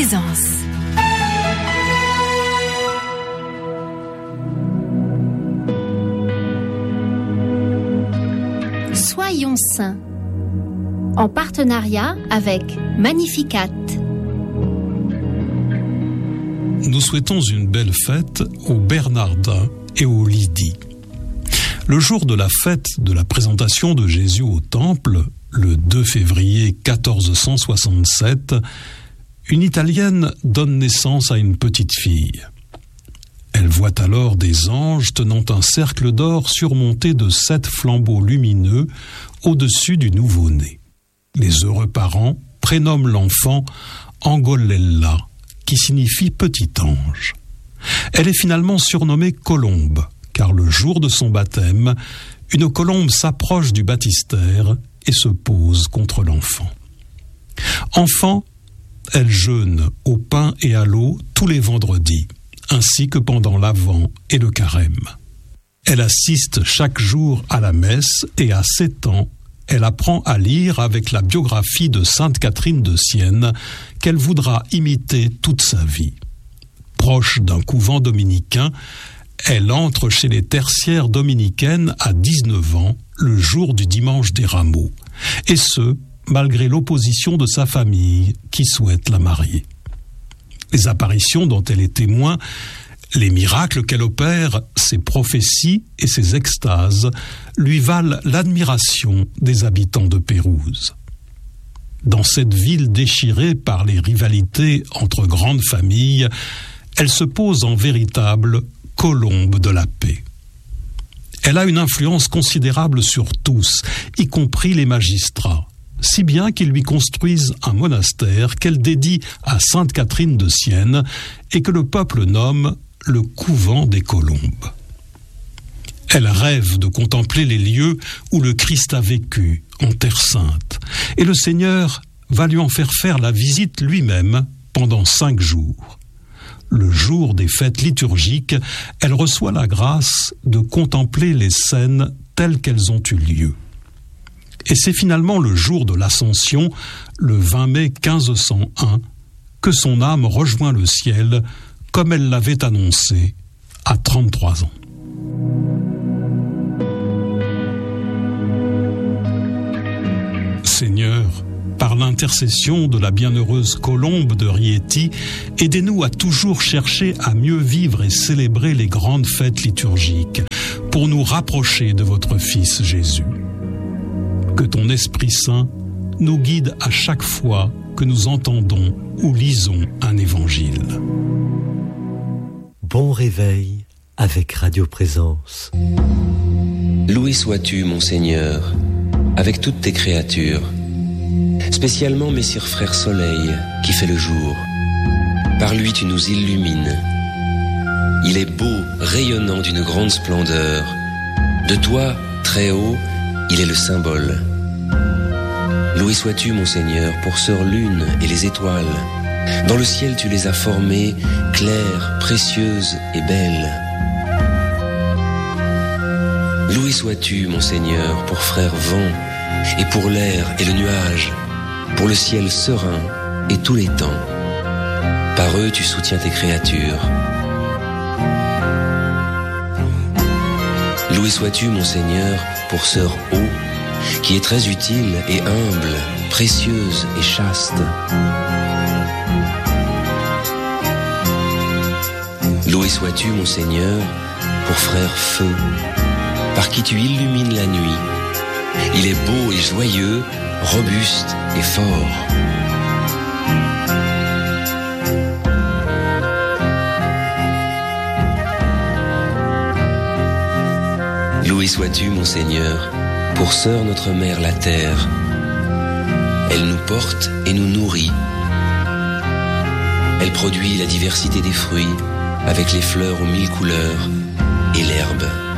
Présence. Soyons saints, en partenariat avec Magnificat. Nous souhaitons une belle fête aux Bernardins et aux Lydie. Le jour de la fête de la présentation de Jésus au Temple, le 2 février 1467, une Italienne donne naissance à une petite fille. Elle voit alors des anges tenant un cercle d'or surmonté de 7 flambeaux lumineux au-dessus du nouveau-né. Les heureux parents prénomment l'enfant Angolella, qui signifie petit ange. Elle est finalement surnommée Colombe, car le jour de son baptême, une colombe s'approche du baptistère et se pose contre l'enfant. Enfant, elle jeûne au pain et à l'eau tous les vendredis, ainsi que pendant l'Avent et le Carême. Elle assiste chaque jour à la messe et à 7 ans, elle apprend à lire avec la biographie de Sainte Catherine de Sienne qu'elle voudra imiter toute sa vie. Proche d'un couvent dominicain, elle entre chez les tertiaires dominicaines à 19 ans, le jour du dimanche des Rameaux, et ce, malgré l'opposition de sa famille qui souhaite la marier. Les apparitions dont elle est témoin, les miracles qu'elle opère, ses prophéties et ses extases lui valent l'admiration des habitants de Pérouse. Dans cette ville déchirée par les rivalités entre grandes familles, elle se pose en véritable colombe de la paix. Elle a une influence considérable sur tous, y compris les magistrats, si bien qu'ils lui construisent un monastère qu'elle dédie à Sainte Catherine de Sienne et que le peuple nomme le couvent des Colombes. Elle rêve de contempler les lieux où le Christ a vécu, en Terre Sainte, et le Seigneur va lui en faire la visite lui-même pendant 5 jours. Le jour des fêtes liturgiques, elle reçoit la grâce de contempler les scènes telles qu'elles ont eu lieu. Et c'est finalement le jour de l'Ascension, le 20 mai 1501, que son âme rejoint le ciel, comme elle l'avait annoncé à 33 ans. Seigneur, par l'intercession de la bienheureuse Colombe de Rieti, aidez-nous à toujours chercher à mieux vivre et célébrer les grandes fêtes liturgiques, pour nous rapprocher de votre Fils Jésus. Que ton Esprit Saint nous guide à chaque fois que nous entendons ou lisons un évangile. Bon réveil avec Radio Présence. Loué sois-tu, mon Seigneur, avec toutes tes créatures, spécialement Messire Frère Soleil qui fait le jour. Par lui tu nous illumines. Il est beau, rayonnant d'une grande splendeur. De toi, très haut, il est le symbole. Loué sois-tu, mon Seigneur, pour sœur lune et les étoiles. Dans le ciel tu les as formées, claires, précieuses et belles. Loué sois-tu, mon Seigneur, pour frère vent, et pour l'air et le nuage, pour le ciel serein et tous les temps. Par eux tu soutiens tes créatures. Loué sois-tu, mon Seigneur, pour sœur eau, qui est très utile et humble, précieuse et chaste. Loué sois-tu, mon Seigneur, pour frère feu, par qui tu illumines la nuit. Il est beau et joyeux, robuste et fort. Loué sois-tu, mon Seigneur, pour sœur notre mère la terre. Elle nous porte et nous nourrit. Elle produit la diversité des fruits, avec les fleurs aux 1000 couleurs et l'herbe.